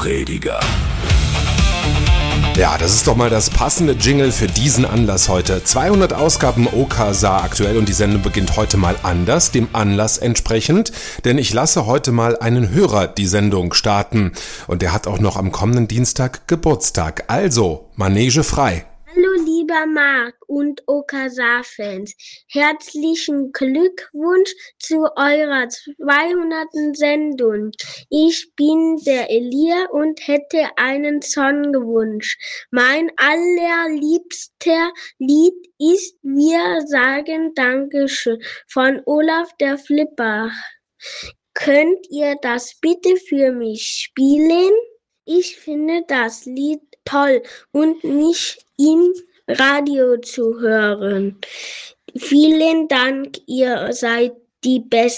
Prediger. Ja, das ist doch mal das passende Jingle für diesen Anlass heute. 200 Ausgaben OKSA aktuell und die Sendung beginnt heute mal anders, dem Anlass entsprechend, denn ich lasse heute mal einen Hörer die Sendung starten und der hat auch noch am kommenden Dienstag Geburtstag. Also, Manege frei. Hallo lieber Marc und OKSA-Fans, herzlichen Glückwunsch zu eurer 200. Sendung. Ich bin der Elia und hätte einen Songwunsch. Mein allerliebster Lied ist Wir sagen Dankeschön von Olaf der Flipper. Könnt ihr das bitte für mich spielen? Ich finde das Lied toll und mich im Radio zu hören. Vielen Dank, ihr seid die Besten.